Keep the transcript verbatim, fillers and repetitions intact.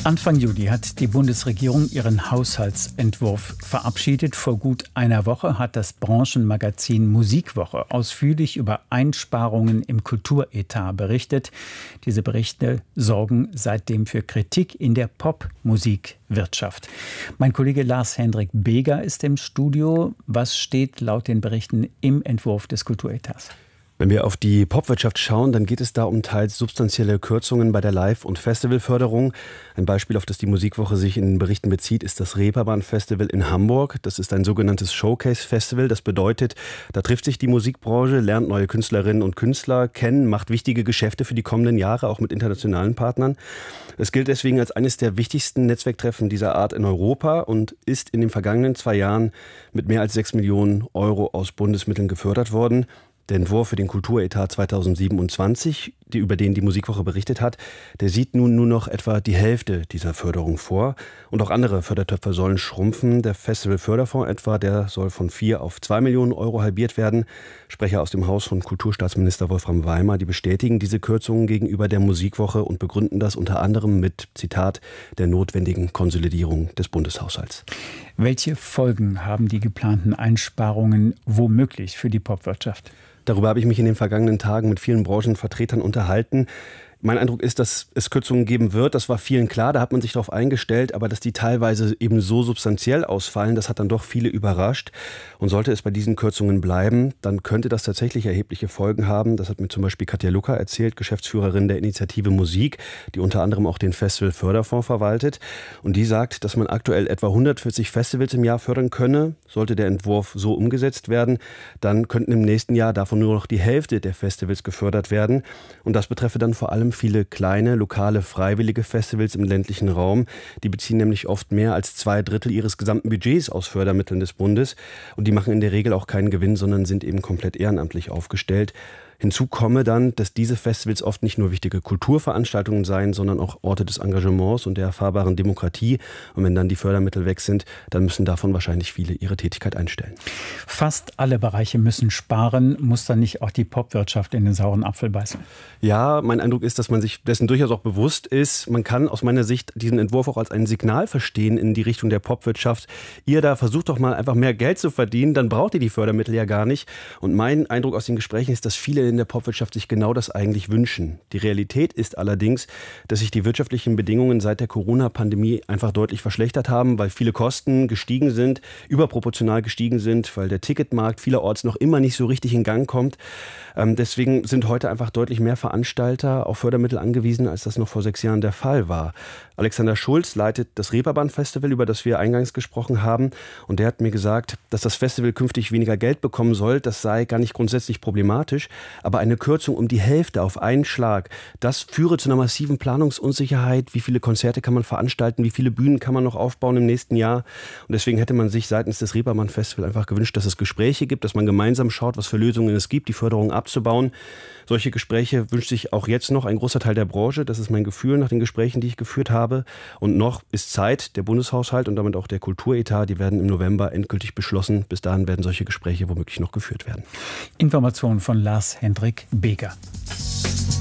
Anfang Juli hat die Bundesregierung ihren Haushaltsentwurf verabschiedet. Vor gut einer Woche hat das Branchenmagazin Musikwoche ausführlich über Einsparungen im Kulturetat berichtet. Diese Berichte sorgen seitdem für Kritik in der Popmusikwirtschaft. Mein Kollege Lars-Hendrik Beger ist im Studio. Was steht laut den Berichten im Entwurf des Kulturetats? Wenn wir auf die Popwirtschaft schauen, dann geht es da um teils substanzielle Kürzungen bei der Live- und Festivalförderung. Ein Beispiel, auf das die Musikwoche sich in den Berichten bezieht, ist das Reeperbahn-Festival in Hamburg. Das ist ein sogenanntes Showcase-Festival. Das bedeutet, da trifft sich die Musikbranche, lernt neue Künstlerinnen und Künstler kennen, macht wichtige Geschäfte für die kommenden Jahre, auch mit internationalen Partnern. Es gilt deswegen als eines der wichtigsten Netzwerktreffen dieser Art in Europa und ist in den vergangenen zwei Jahren mit mehr als sechs Millionen Euro aus Bundesmitteln gefördert worden. Der Entwurf für den Kulturetat zweitausendsiebenundzwanzig, die, über den die Musikwoche berichtet hat, der sieht nun nur noch etwa die Hälfte dieser Förderung vor. Und auch andere Fördertöpfe sollen schrumpfen. Der Festivalförderfonds etwa, der soll von vier auf zwei Millionen Euro halbiert werden. Sprecher aus dem Haus von Kulturstaatsminister Wolfram Weimar, die bestätigen diese Kürzungen gegenüber der Musikwoche und begründen das unter anderem mit, Zitat, der notwendigen Konsolidierung des Bundeshaushalts. Welche Folgen haben die geplanten Einsparungen womöglich für die Popwirtschaft? Darüber habe ich mich in den vergangenen Tagen mit vielen Branchenvertretern unterhalten. Mein Eindruck ist, dass es Kürzungen geben wird. Das war vielen klar, da hat man sich darauf eingestellt. Aber dass die teilweise eben so substanziell ausfallen, das hat dann doch viele überrascht. Und sollte es bei diesen Kürzungen bleiben, dann könnte das tatsächlich erhebliche Folgen haben. Das hat mir zum Beispiel Katja Lucker erzählt, Geschäftsführerin der Initiative Musik, die unter anderem auch den Festivalförderfonds verwaltet. Und die sagt, dass man aktuell etwa hundertvierzig Festivals im Jahr fördern könne. Sollte der Entwurf so umgesetzt werden, dann könnten im nächsten Jahr davon nur noch die Hälfte der Festivals gefördert werden. Und das betreffe dann vor allem viele kleine, lokale, freiwillige Festivals im ländlichen Raum. Die beziehen nämlich oft mehr als zwei Drittel ihres gesamten Budgets aus Fördermitteln des Bundes. Und die machen in der Regel auch keinen Gewinn, sondern sind eben komplett ehrenamtlich aufgestellt. Hinzu komme dann, dass diese Festivals oft nicht nur wichtige Kulturveranstaltungen seien, sondern auch Orte des Engagements und der erfahrbaren Demokratie. Und wenn dann die Fördermittel weg sind, dann müssen davon wahrscheinlich viele ihre Tätigkeit einstellen. Fast alle Bereiche müssen sparen. Muss dann nicht auch die Popwirtschaft in den sauren Apfel beißen? Ja, mein Eindruck ist, dass man sich dessen durchaus auch bewusst ist. Man kann aus meiner Sicht diesen Entwurf auch als ein Signal verstehen in die Richtung der Popwirtschaft. Ihr da versucht doch mal einfach mehr Geld zu verdienen, dann braucht ihr die Fördermittel ja gar nicht. Und mein Eindruck aus den Gesprächen ist, dass viele in der Popwirtschaft sich genau das eigentlich wünschen. Die Realität ist allerdings, dass sich die wirtschaftlichen Bedingungen seit der Corona-Pandemie einfach deutlich verschlechtert haben, weil viele Kosten gestiegen sind, überproportional gestiegen sind, weil der Ticketmarkt vielerorts noch immer nicht so richtig in Gang kommt. Ähm, deswegen sind heute einfach deutlich mehr Veranstalter auf Fördermittel angewiesen, als das noch vor sechs Jahren der Fall war. Alexander Schulz leitet das Reeperbahn-Festival, über das wir eingangs gesprochen haben. Und der hat mir gesagt, dass das Festival künftig weniger Geld bekommen soll. Das sei gar nicht grundsätzlich problematisch. Aber eine Kürzung um die Hälfte auf einen Schlag, das führe zu einer massiven Planungsunsicherheit. Wie viele Konzerte kann man veranstalten? Wie viele Bühnen kann man noch aufbauen im nächsten Jahr? Und deswegen hätte man sich seitens des Reeperbahn-Festival einfach gewünscht, dass es Gespräche gibt, dass man gemeinsam schaut, was für Lösungen es gibt, die Förderung abzubauen. Solche Gespräche wünscht sich auch jetzt noch ein großer Teil der Branche. Das ist mein Gefühl nach den Gesprächen, die ich geführt habe. Und noch ist Zeit, der Bundeshaushalt und damit auch der Kulturetat, die werden im November endgültig beschlossen. Bis dahin werden solche Gespräche womöglich noch geführt werden. Informationen von Lars-Hendrik Beger.